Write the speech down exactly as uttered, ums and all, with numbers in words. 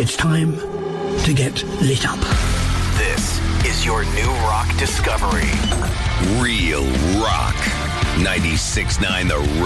It's time to get lit up. This is your new rock discovery. Real rock. ninety-six point nine The